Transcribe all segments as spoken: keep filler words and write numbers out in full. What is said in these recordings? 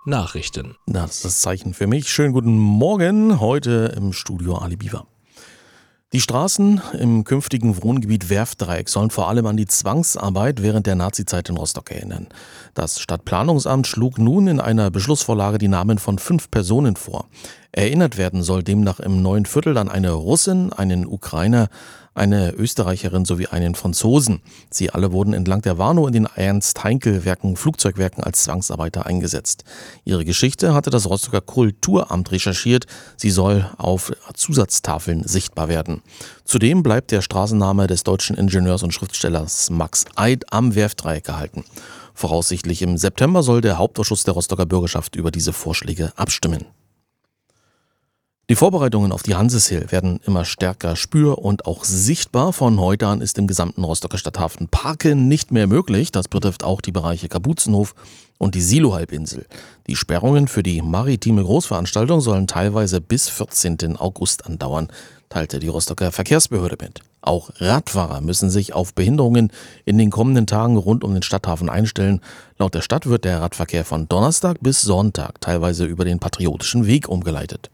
Nachrichten. Das ist das Zeichen für mich. Schönen guten Morgen, heute im Studio Ali Biwa. Die Straßen im künftigen Wohngebiet Werftdreieck sollen vor allem an die Zwangsarbeit während der Nazizeit in Rostock erinnern. Das Stadtplanungsamt schlug nun in einer Beschlussvorlage die Namen von fünf Personen vor. Erinnert werden soll demnach im neuen Viertel an eine Russin, einen Ukrainer, eine Österreicherin sowie einen Franzosen. Sie alle wurden entlang der Warnow in den Ernst-Heinkel-Werken, Flugzeugwerken als Zwangsarbeiter eingesetzt. Ihre Geschichte hatte das Rostocker Kulturamt recherchiert. Sie soll auf Zusatztafeln sichtbar werden. Zudem bleibt der Straßenname des deutschen Ingenieurs und Schriftstellers Max Eid am Werftdreieck erhalten. Voraussichtlich im September soll der Hauptausschuss der Rostocker Bürgerschaft über diese Vorschläge abstimmen. Die Vorbereitungen auf die Hanseshill werden immer stärker spür- und auch sichtbar. Von heute an ist im gesamten Rostocker Stadthafen Parken nicht mehr möglich. Das betrifft auch die Bereiche Kapuzenhof und die Silo-Halbinsel. Die Sperrungen für die maritime Großveranstaltung sollen teilweise bis vierzehnten August andauern, teilte die Rostocker Verkehrsbehörde mit. Auch Radfahrer müssen sich auf Behinderungen in den kommenden Tagen rund um den Stadthafen einstellen. Laut der Stadt wird der Radverkehr von Donnerstag bis Sonntag teilweise über den Patriotischen Weg umgeleitet.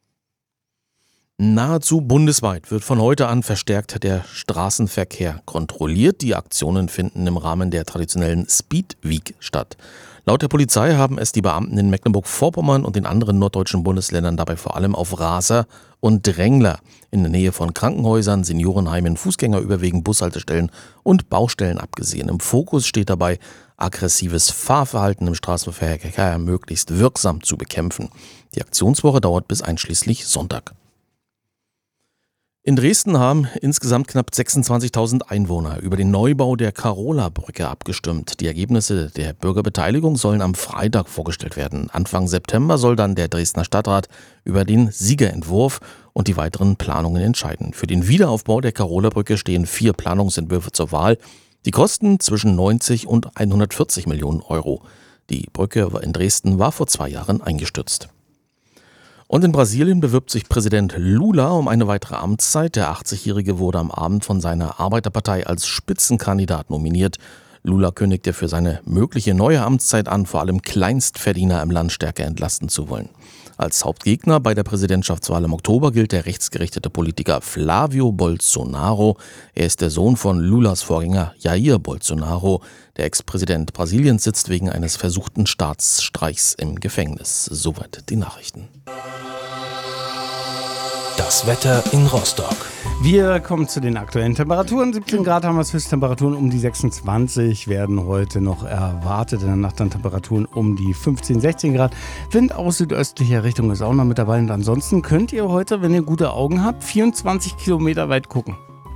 Nahezu bundesweit wird von heute an verstärkt der Straßenverkehr kontrolliert. Die Aktionen finden im Rahmen der traditionellen Speed Week statt. Laut der Polizei haben es die Beamten in Mecklenburg-Vorpommern und den anderen norddeutschen Bundesländern dabei vor allem auf Raser und Drängler in der Nähe von Krankenhäusern, Seniorenheimen, Fußgängerüberwegen, Bushaltestellen und Baustellen abgesehen. Im Fokus steht dabei, aggressives Fahrverhalten im Straßenverkehr möglichst wirksam zu bekämpfen. Die Aktionswoche dauert bis einschließlich Sonntag. In Dresden haben insgesamt knapp sechsundzwanzigtausend Einwohner über den Neubau der Karola-Brücke abgestimmt. Die Ergebnisse der Bürgerbeteiligung sollen am Freitag vorgestellt werden. Anfang September soll dann der Dresdner Stadtrat über den Siegerentwurf und die weiteren Planungen entscheiden. Für den Wiederaufbau der Karola-Brücke stehen vier Planungsentwürfe zur Wahl. Die kosten zwischen neunzig und hundertvierzig Millionen Euro. Die Brücke in Dresden war vor zwei Jahren eingestürzt. Und in Brasilien bewirbt sich Präsident Lula um eine weitere Amtszeit. Der achtzigjährige wurde am Abend von seiner Arbeiterpartei als Spitzenkandidat nominiert. Lula kündigte für seine mögliche neue Amtszeit an, vor allem Kleinstverdiener im Land stärker entlasten zu wollen. Als Hauptgegner bei der Präsidentschaftswahl im Oktober gilt der rechtsgerichtete Politiker Flávio Bolsonaro. Er ist der Sohn von Lulas Vorgänger Jair Bolsonaro. Der Ex-Präsident Brasiliens sitzt wegen eines versuchten Staatsstreichs im Gefängnis. Soweit die Nachrichten. Das Wetter in Rostock. Wir kommen zu den aktuellen Temperaturen. siebzehn Grad haben wir es, Höchsttemperaturen um die sechsundzwanzig werden heute noch erwartet. In der Nacht dann Temperaturen um die fünfzehn, sechzehn Grad. Wind aus südöstlicher Richtung ist auch noch mit dabei. Und ansonsten könnt ihr heute, wenn ihr gute Augen habt, vierundzwanzig Kilometer weit gucken.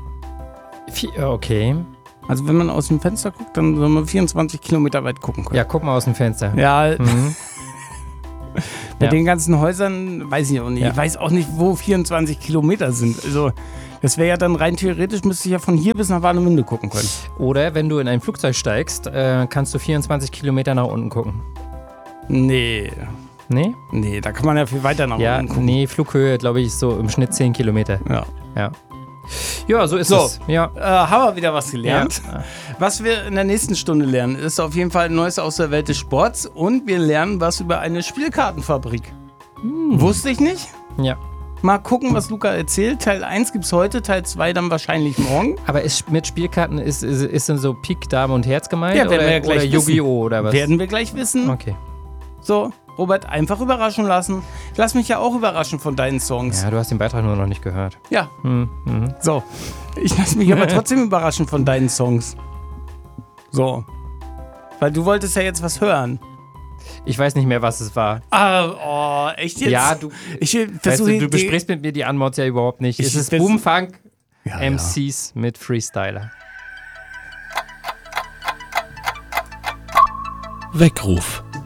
Okay. Also wenn man aus dem Fenster guckt, dann soll man vierundzwanzig Kilometer weit gucken können. Ja, guck mal aus dem Fenster. Ja, Mhm. bei Ja. den ganzen Häusern weiß ich auch nicht. Ja. Ich weiß auch nicht, wo vierundzwanzig Kilometer sind. Also das wäre ja dann rein theoretisch, müsste ich ja von hier bis nach Warnemünde gucken können. Oder wenn du in ein Flugzeug steigst, äh, kannst du vierundzwanzig Kilometer nach unten gucken. Nee, Nee? nee, da kann man ja viel weiter nach Ja, unten gucken. nee, Flughöhe, glaube ich, ist so im Schnitt zehn Kilometer. Ja. Ja. Ja, so ist So. es. Ja. Äh, haben wir wieder was gelernt. Ja. Was wir in der nächsten Stunde lernen, ist auf jeden Fall Neues aus der Welt des Sports und wir lernen was über eine Spielkartenfabrik. Hm. Wusste ich nicht. Ja. Mal gucken, was Luca erzählt. Teil eins gibt's heute, Teil zwei dann wahrscheinlich morgen. Aber ist, mit Spielkarten ist, ist, ist dann so Pik, Dame und Herz gemeint? Ja, werden oder, wir ja gleich oder Yu-Gi-Oh! Oder was? Werden wir gleich wissen. Okay. So, Robert, einfach überraschen lassen. Ich lass mich ja auch überraschen von deinen Songs. Ja, du hast den Beitrag nur noch nicht gehört. Ja, Hm, mhm. so. Ich lass mich aber trotzdem überraschen von deinen Songs. So. Weil du wolltest ja jetzt was hören. Ich weiß nicht mehr, was es war. Ah, oh, echt jetzt? Ja, du, Ich weißt versuche du, du besprichst mit mir die Anmods ja überhaupt nicht. Ich Es ist vers- Boomfunk ja, M Cs mit Freestyler. Weckruf.